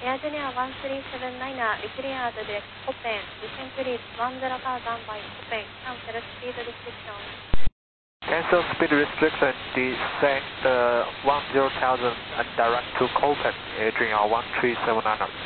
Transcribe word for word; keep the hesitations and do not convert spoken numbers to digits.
Air Junior one three seven niner declared the open, descent please one zero thousand by open, cancel speed restriction. Cancel speed restriction, descent uh, one zero thousand and direct to Copen, Air Junior one three seven niner.